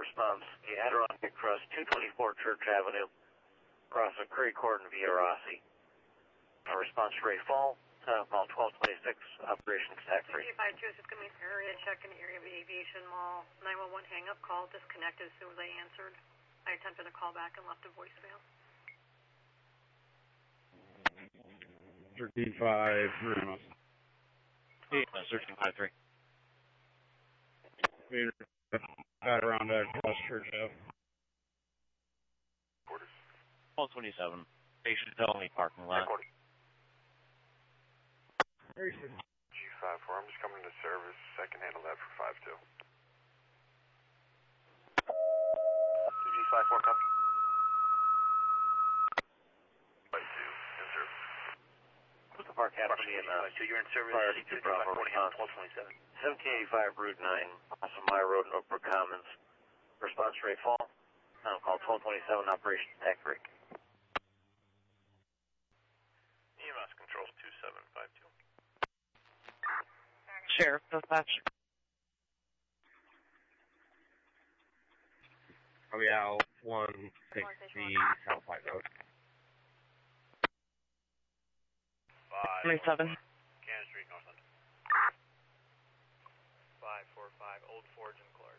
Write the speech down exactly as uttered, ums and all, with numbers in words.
response, the Adirondack Cross, two twenty-four Church Avenue, across a Curry Court in Via Rossi. A response to Ray Fall, uh, call twelve twenty-six, operation stack three. five two is just going to be an area check in the area of the Aviation Mall. nine one one hang up call, disconnected as soon as I answered. I attempted a call back and left a voicemail. thirteen five, Ramos. Hey, uh, thirteen five three. Adirondack Cross Church Ave. Quarters. twelve twenty-seven. Station Felony parking lot. G five four, I'm just coming to service. I can handle that for five two. G five four, copy. five two, in service. What's the park happening in, uh, so you're in service. priority to Bravo response? twelve twenty-seven. seventeen eighty-five Route nine, off of My Road, Oakbrook Commons. Response to Ray Fall, now call twelve twenty-seven, operation stack three. E M S controls two seven five two. Sheriff, dispatch. Oh yeah, one sixty South White Road. Five. twenty-seven. Cannon Street, Northland. five four five, Old Forge and Clark.